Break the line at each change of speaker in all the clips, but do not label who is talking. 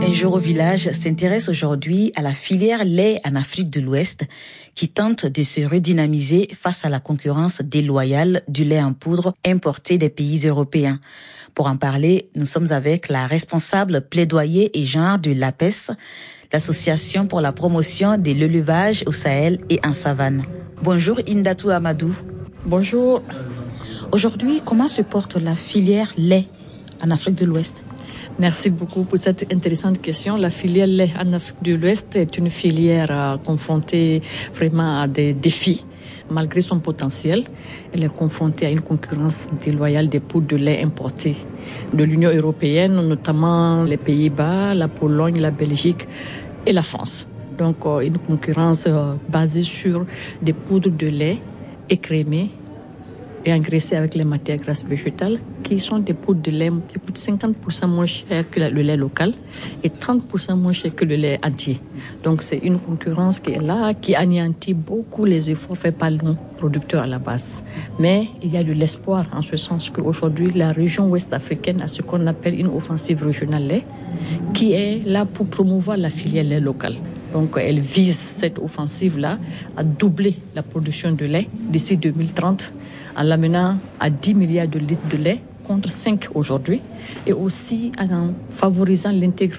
Un jour au village s'intéresse aujourd'hui à la filière lait en Afrique de l'Ouest qui tente de se redynamiser face à la concurrence déloyale du lait en poudre importé des pays européens. Pour en parler, nous sommes avec la responsable plaidoyer et genre de l'APES, l'Association pour la promotion de l'élevage au Sahel et en savane. Bonjour Indatou Amadou.
Bonjour.
Aujourd'hui, comment se porte la filière lait en Afrique de l'Ouest ?
Merci beaucoup pour cette intéressante question. La filière lait en Afrique de l'Ouest est une filière confrontée vraiment à des défis. Malgré son potentiel, elle est confrontée à une concurrence déloyale des poudres de lait importées de l'Union européenne, notamment les Pays-Bas, la Pologne, la Belgique et la France. Donc une concurrence basée sur des poudres de lait écrémées et engraissées avec les matières grasses végétales, qui sont des poudres de lait qui coûtent 50% moins cher que le lait local et 30% moins cher que le lait entier. Donc c'est une concurrence qui est là, qui anéantit beaucoup les efforts faits par nos producteurs à la base. Mais il y a de l'espoir en ce sens qu'aujourd'hui la région ouest africaine a ce qu'on appelle une offensive régionale lait, qui est là pour promouvoir la filière lait locale. Donc elle vise cette offensive-là à doubler la production de lait d'ici 2030 en l'amenant à 10 milliards de litres de lait contre 5 aujourd'hui et aussi en favorisant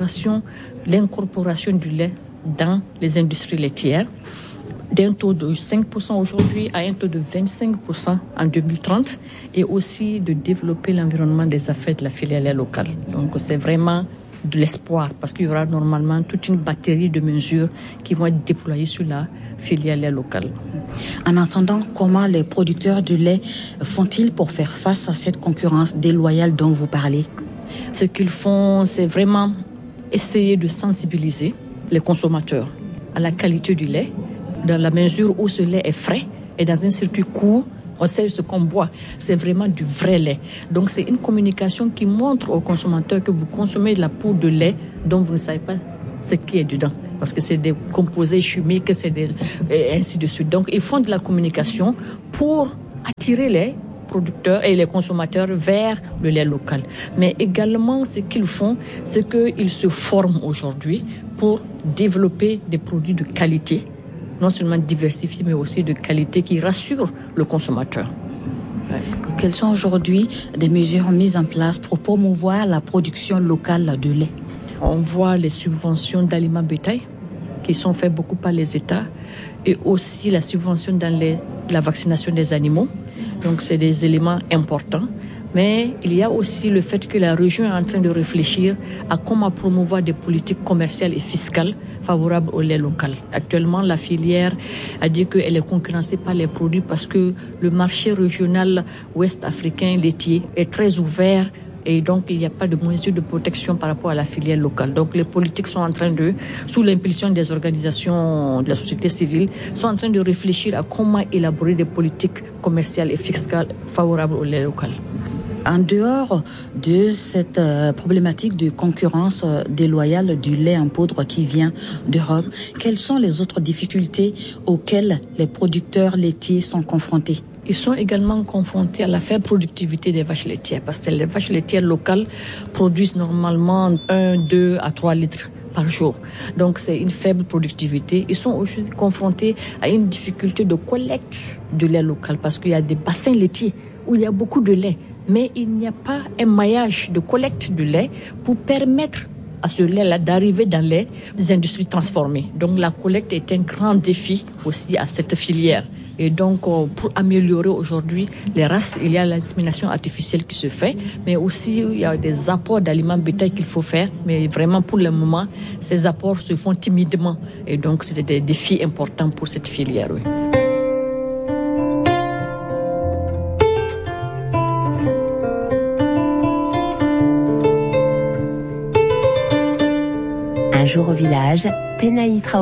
l'incorporation du lait dans les industries laitières d'un taux de 5% aujourd'hui à un taux de 25% en 2030 et aussi de développer l'environnement des affaires de la filière lait locale. Donc c'est vraiment de l'espoir parce qu'il y aura normalement toute une batterie de mesures qui vont être déployées sur la filière lait locale.
En attendant, comment les producteurs de lait font-ils pour faire face à cette concurrence déloyale dont vous parlez ?
Ce qu'ils font, c'est vraiment essayer de sensibiliser les consommateurs à la qualité du lait, dans la mesure où ce lait est frais et dans un circuit court. On sait ce qu'on boit, c'est vraiment du vrai lait. Donc c'est une communication qui montre aux consommateurs que vous consommez de la poudre de lait dont vous ne savez pas ce qui est dedans. Parce que c'est des composés chimiques, ainsi de suite. Donc ils font de la communication pour attirer les producteurs et les consommateurs vers le lait local. Mais également ce qu'ils font, c'est qu'ils se forment aujourd'hui pour développer des produits de qualité, non seulement diversifiés, mais aussi de qualité qui rassure le consommateur.
Ouais. Quelles sont aujourd'hui des mesures mises en place pour promouvoir la production locale de lait ?
On voit les subventions d'aliments bétail qui sont faites beaucoup par les États et aussi la subvention dans la vaccination des animaux. Donc c'est des éléments importants. Mais il y a aussi le fait que la région est en train de réfléchir à comment promouvoir des politiques commerciales et fiscales favorables au lait local. Actuellement, la filière a dit qu'elle est concurrencée par les produits parce que le marché régional ouest-africain laitier est très ouvert et donc il n'y a pas de mesures de protection par rapport à la filière locale. Donc les politiques sont en train sous l'impulsion des organisations de la société civile, sont en train de réfléchir à comment élaborer des politiques commerciales et fiscales favorables au lait local.
En dehors de cette problématique de concurrence déloyale du lait en poudre qui vient d'Europe, quelles sont les autres difficultés auxquelles les producteurs laitiers sont confrontés ?
Ils sont également confrontés à la faible productivité des vaches laitières parce que les vaches laitières locales produisent normalement 1, 2 à 3 litres par jour. Donc c'est une faible productivité. Ils sont aussi confrontés à une difficulté de collecte de lait local parce qu'il y a des bassins laitiers où il y a beaucoup de lait. Mais il n'y a pas un maillage de collecte de lait pour permettre à ce lait-là d'arriver dans les industries transformées. Donc la collecte est un grand défi aussi à cette filière. Et donc pour améliorer aujourd'hui les races, il y a l'insémination artificielle qui se fait, mais aussi il y a des apports d'aliments bétail qu'il faut faire. Mais vraiment pour le moment, ces apports se font timidement. Et donc c'est des défis importants pour cette filière. Oui.
Un jour au village, Pénaï Traoré.